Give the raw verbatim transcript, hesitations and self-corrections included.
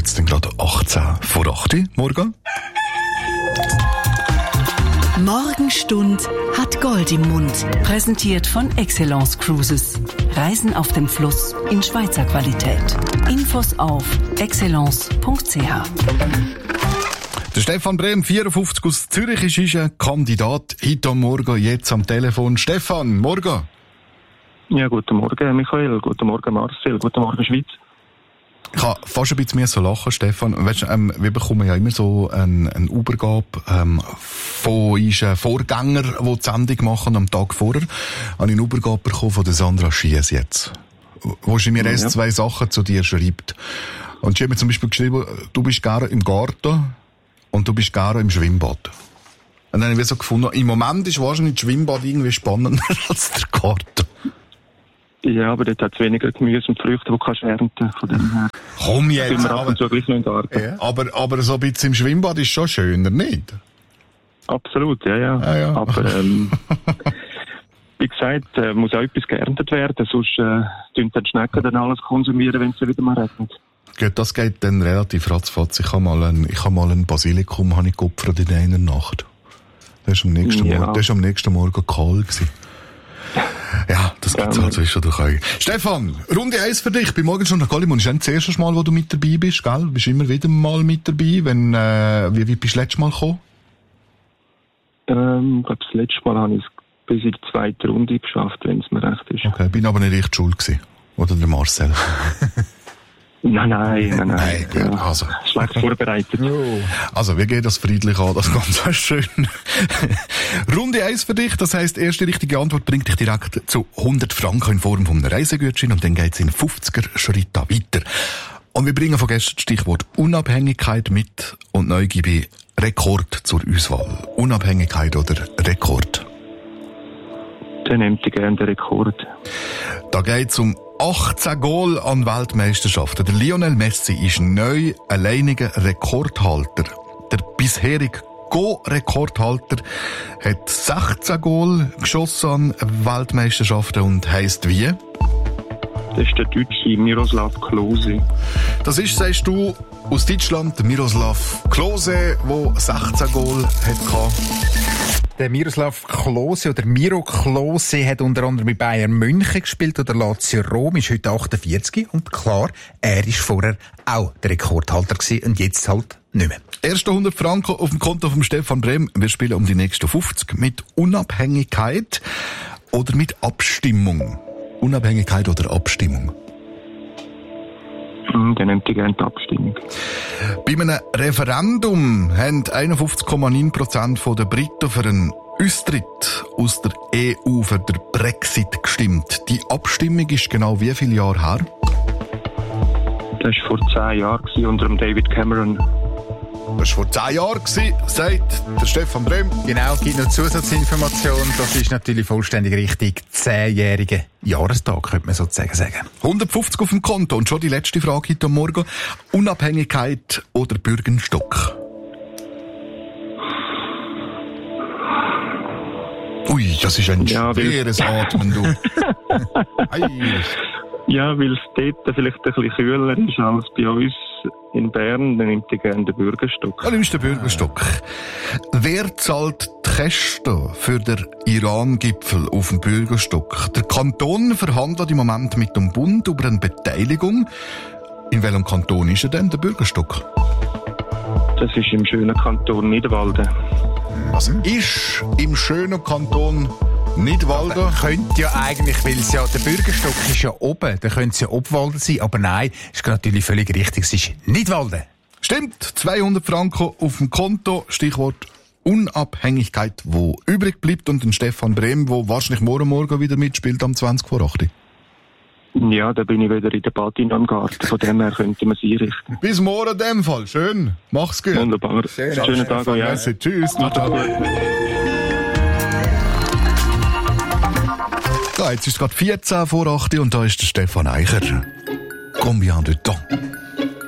jetzt dann gerade achtzehn vor acht. Morgen. Morgenstund hat Gold im Mund. Präsentiert von Excellence Cruises. Reisen auf dem Fluss in Schweizer Qualität. Infos auf excellence punkt c h. Der Stefan Brehm, vierundfünfzig aus Zürich, ist ein Kandidat. Heute am Morgen, jetzt am Telefon. Stefan, morgen. Ja, guten Morgen, Michael. Guten Morgen, Marcel. Guten Morgen, Schweiz. Ich habe fast ein bisschen mehr so lachen, Stefan. Weißt, ähm, wir bekommen ja immer so eine, eine Übergabe ähm, von einem Vorgänger, der die Sendung machen am Tag vorher. Habe ich eine Übergabe bekommen von der Sandra Schiess jetzt. Wo sie mir erst ja. zwei Sachen zu dir schreibt. Und sie hat mir zum Beispiel geschrieben, du bist gerne im Garten und du bist gerne im Schwimmbad. Und dann habe ich so gefunden, im Moment ist wahrscheinlich das Schwimmbad irgendwie spannender als der Garten. Ja, aber dort hat es weniger Gemüse und Früchte, die kannst ernten. Von dem her. Komm jetzt. Sind wir ab und zu gleich noch im Garten. Ja. Aber, aber so ein bisschen im Schwimmbad ist schon schöner, nicht? Absolut, ja, ja. Ah, ja. Aber, ähm, wie gesagt, äh, muss auch etwas geerntet werden, sonst äh, tun dann Schnecken dann alles konsumieren, wenn es wieder mal regnet. Gut, das geht dann relativ ratzfatz. Ich habe mal ein, ich habe mal ein Basilikum habe ich geopfert in einer Nacht. Das war am nächsten ja. Morgen, das war am nächsten Morgen kahl gewesen. Ja, das gibt's halt zwischendurch auch. Stefan, Runde eins für dich. Bei Morgenstund nach Gallimund ist das erste Mal, wo du mit dabei bist, gell? Du bist immer wieder mal mit dabei. Wenn, äh, wie, wie bist du das letzte Mal gekommen? Ähm, ich glaube, das letzte Mal habe ich es bis in die zweite Runde geschafft, wenn es mir recht ist. Okay, bin aber nicht echt schuld gewesen. Oder der Marcel? Nein, nein, nein, nein. nein gut, ja, also. Schlecht vorbereitet. Also, wir gehen das friedlich an, das ganz schön. Runde eins für dich, das heisst, erste richtige Antwort bringt dich direkt zu hundert Franken in Form von einem Reisegutschein und dann geht's in fünfziger Schritte weiter. Und wir bringen von gestern das Stichwort Unabhängigkeit mit und neu gebe ich Rekord zur Auswahl. Unabhängigkeit oder Rekord? Dann nimmt ich gerne den Rekord. Da geht's um achtzehn Goal an Weltmeisterschaften. Der Lionel Messi ist neu alleiniger Rekordhalter. Der bisherige Go-Rekordhalter hat sechzehn Goal geschossen an Weltmeisterschaften und heisst wie? Das ist der Deutsche Miroslav Klose. Das ist, sagst du, aus Deutschland, der Miroslav Klose, der sechzehn Goal hatte. Der Miroslav Klose oder Miro Klose hat unter anderem bei Bayern München gespielt oder Lazio Rom, ist heute achtundvierzig und klar, er ist vorher auch der Rekordhalter gewesen und jetzt halt nicht mehr. Erste hundert Franken auf dem Konto von Stefan Brehm. Wir spielen um die nächsten fünfzig mit Unabhängigkeit oder mit Abstimmung. Unabhängigkeit oder Abstimmung? Dann nimmt ich gerne die Abstimmung. Bei einem Referendum haben einundfünfzig Komma neun Prozent der Briten für einen Austritt aus der E U, für den Brexit gestimmt. Die Abstimmung ist genau wie viele Jahre her? Das war vor zehn Jahren unter dem David Cameron. Das war vor zehn Jahren, sagt der Stefan Brehm. Genau, gibt noch Zusatzinformation. Das ist natürlich vollständig richtig. Zehnjähriger Jahrestag, könnte man sozusagen sagen. hundertfünfzig auf dem Konto. Und schon die letzte Frage heute Morgen. Unabhängigkeit oder Bürgerstock? Ui, das ist ein ja, schweres Atmen, du. Ja, weil es dort vielleicht ein bisschen kühler ist als bei uns in Bern, dann nimmt ich gerne den Bürgerstock. Du nimmst den Bürgerstock. Ah. Wer zahlt die Kosten für den Iran-Gipfel auf dem Bürgerstock? Der Kanton verhandelt im Moment mit dem Bund über eine Beteiligung. In welchem Kanton ist er denn, der Bürgerstock? Das ist im schönen Kanton Nidwalden. Was ist im schönen Kanton Nidwalden? Aber könnte ja eigentlich, weil es ja, der Bürgerstock ist ja oben, da könnte es ja Obwalden sein, aber nein, ist natürlich völlig richtig, es ist Nidwalden. Stimmt, zweihundert Franken auf dem Konto, Stichwort Unabhängigkeit, wo übrig bleibt, und den Stefan Brehm, der wahrscheinlich morgen Morgen wieder mitspielt, am zwanzig vor acht. Ja, da bin ich wieder in der Badin am Garten, von dem her könnte man sie einrichten. Bis morgen in dem Fall, schön, mach's gut. Wunderbar, schön, schönen Tag auch, ja. Tschüss. Ja, jetzt ist es gerade vierzehn vor acht und da ist der Stefan Eicher. Combien de temps?